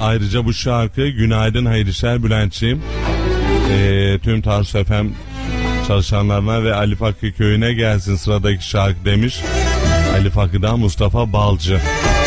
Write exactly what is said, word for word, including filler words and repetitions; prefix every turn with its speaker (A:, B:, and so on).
A: ayrıca bu şarkı günaydın hayırlı işler Bülent'ciğim. Ee, tüm Tarsus F M çalışanlarına ve Ali Fakı köyüne gelsin sıradaki şarkı demiş. Ali Fakı'dan Mustafa Balcı.